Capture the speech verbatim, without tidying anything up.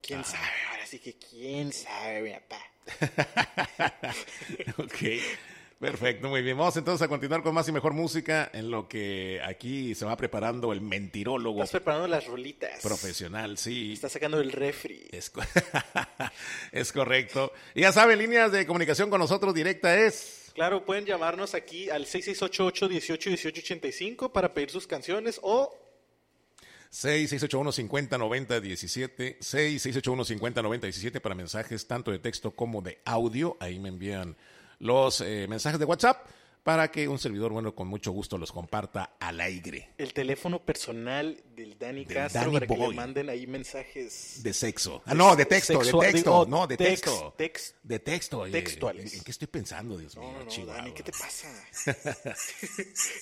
¿Quién Ajá. sabe? Ahora sí que quién sabe, mi papá. Ok, perfecto, muy bien. Vamos entonces a continuar con más y mejor música en lo que aquí se va preparando el mentirólogo Estás preparando las rolitas. profesional, sí. Estás sacando el refri. Es, co- es correcto. Y ya saben, líneas de comunicación con nosotros directa es... Claro, pueden llamarnos aquí al seis seis ocho ocho, dieciocho, dieciocho ochenta y cinco para pedir sus canciones o seis seis ocho uno cincuenta noventa diecisiete, seis seis ocho uno cincuenta noventa diecisiete para mensajes tanto de texto como de audio. Ahí me envían los eh, mensajes de WhatsApp para que un servidor, bueno, con mucho gusto los comparta al aire. el teléfono personal del Dani Del Castro Danny para que Boy. le manden ahí mensajes De sexo. Ah, no, de texto, Sexual- de texto. digo, No, de tex- texto. tex- De texto. oye. textuales. ¿En qué estoy pensando, Dios mío? No, no, no, Chihuahua. Dani, ¿qué te pasa?